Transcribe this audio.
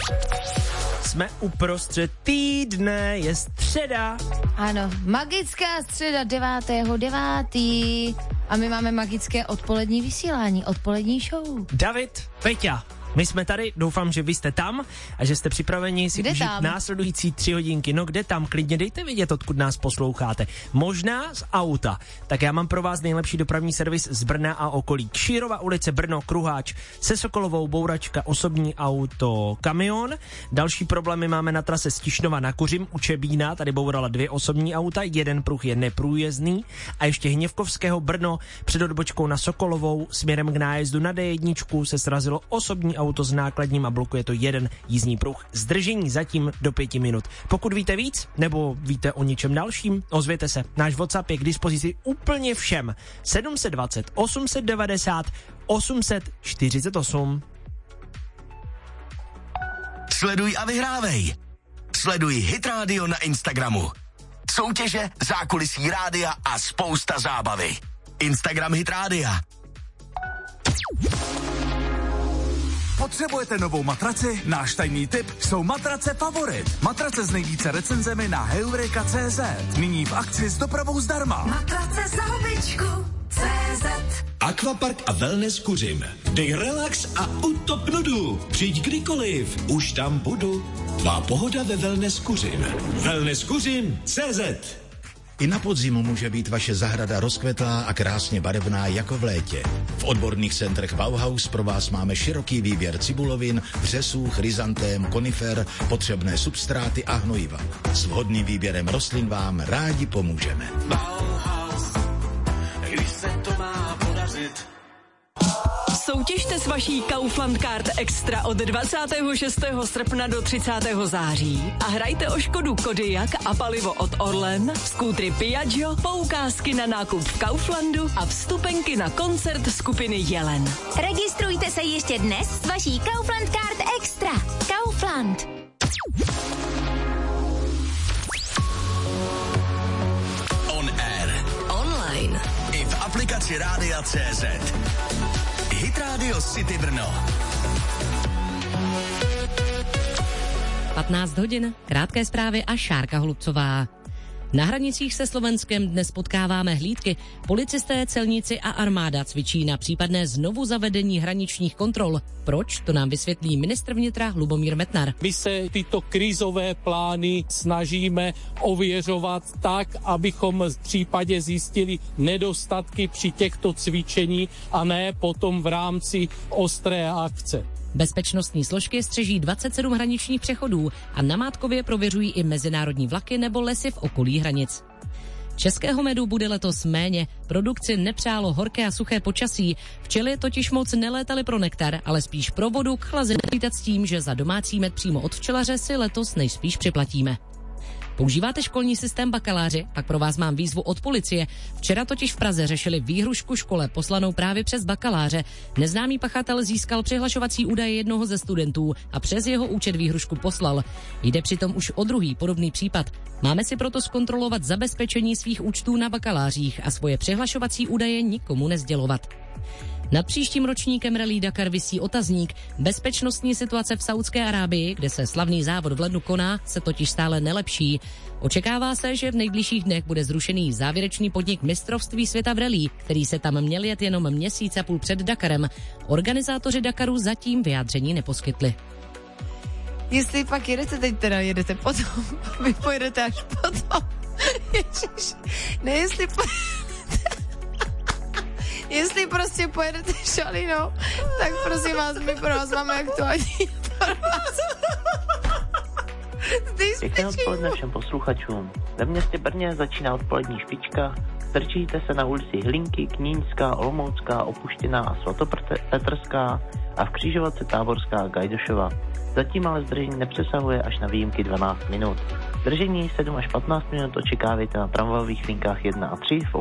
Jsme uprostřed týdne, je středa. Ano, magická středa 9.9. A my máme magické odpolední vysílání, odpolední show. David, Peťa, my jsme tady, doufám, že vy jste tam a že jste připraveni si užít následující 3 hodinky. No kde tam, klidně dejte vědět, odkud nás posloucháte. Možná z auta. Tak já mám pro vás nejlepší dopravní servis z Brna a okolí. Kšírova ulice, Brno, Kruháč, se Sokolovou, Bouračka, osobní auto, kamion. Další problémy máme na trase z Tišnova na Kuřim u Čebína, tady bourala 2 osobní auta, jeden pruh je neprůjezdný a ještě Hněvkovského Brno před odbočkou na Sokolovou směrem k nájezdu na D1 se srazilo osobní auto s nákladním a blokuje to jeden jízdní pruh. Zdržení zatím do 5 minut. Pokud víte víc, nebo víte o něčem dalším, ozvěte se. Náš WhatsApp je k dispozici úplně všem. 720 890 848. Sleduj a vyhrávej. Sleduj Hit Radio na Instagramu. Soutěže, zákulisí rádia a spousta zábavy. Instagram Hit Rádia. Potřebujete novou matraci? Náš tajný tip jsou matrace Favorit. Matrace s nejvíce recenzemi na Heureka.cz. Nyní v akci s dopravou zdarma. Matrace za hubičku.cz. Aquapark a wellness Kuřim. Dej relax a utop nudu. Přijď kdykoliv, už tam budu. Tvá pohoda ve wellness Kuřim. Wellness Kuřim.cz. I na podzim může být vaše zahrada rozkvetlá a krásně barevná jako v létě. V odborných centrech Bauhaus pro vás máme široký výběr cibulovin, vřesů, chryzantém, konifer, potřebné substráty a hnojiva. S vhodným výběrem rostlin vám rádi pomůžeme. Bauhaus, když se to má podařit. Soutěžte s vaší Kaufland Card Extra od 26. srpna do 30. září a hrajte o Škodu Kodiaq a palivo od Orlen, skútry Piaggio, poukázky na nákup v Kauflandu a vstupenky na koncert skupiny Jelen. Registrujte se ještě dnes s vaší Kaufland Card Extra. Kaufland. On air. Online. I v aplikaci Rádia.cz. Hit Radio City Brno. 15 hodin, krátké zprávy a Šárka Holubcová. Na hranicích se Slovenskem dnes potkáváme hlídky. Policisté, celníci a armáda cvičí na případné znovu zavedení hraničních kontrol. Proč? To nám vysvětlí ministr vnitra Lubomír Metnar. My se tyto krízové plány snažíme ověřovat tak, abychom v případě zjistili nedostatky při těchto cvičení a ne potom v rámci ostré akce. Bezpečnostní složky střeží 27 hraničních přechodů a namátkově prověřují i mezinárodní vlaky nebo lesy v okolí hranic. Českého medu bude letos méně, produkci nepřálo horké a suché počasí, včely totiž moc nelétaly pro nektar, ale spíš pro vodu k chlazení. Počítat s tím, že za domácí med přímo od včelaře si letos nejspíš připlatíme. Používáte školní systém bakaláři? Pak pro vás mám výzvu od policie. Včera totiž v Praze řešili výhrušku škole poslanou právě přes bakaláře. Neznámý pachatel získal přihlašovací údaje jednoho ze studentů a přes jeho účet výhrušku poslal. Jde přitom už o druhý podobný případ. Máme si proto zkontrolovat zabezpečení svých účtů na bakalářích a svoje přihlašovací údaje nikomu nezdělovat. Nad příštím ročníkem Rallye Dakar visí otazník. Bezpečnostní situace v Saúdské Arábii, kde se slavný závod v lednu koná, se totiž stále nelepší. Očekává se, že v nejbližších dnech bude zrušený závěrečný podnik mistrovství světa v rallye, který se tam měl jet jenom měsíc a půl před Dakarem. Organizátoři Dakaru zatím vyjádření neposkytli. Jestli pak jedete teď, teda jedete potom, vy pojedete až potom. Ježiš, ne, jestli prostě pojedete šalinou, tak prosím vás, my pro vás máme aktuální informace. Pěkné odpoledne všem posluchačům. Ve městě Brně začíná odpolední špička. Strčíte se na ulici Hlinky, Kníňská, Olomoucká, Opuštěná a Svatopetrská a v křižovatce Táborská a Gajdošova. Zatím ale zdržení nepřesahuje až na výjimky 12 minut. Zdržení 7 až 15 minut očekávejte na tramvajových linkách 1 a 3 v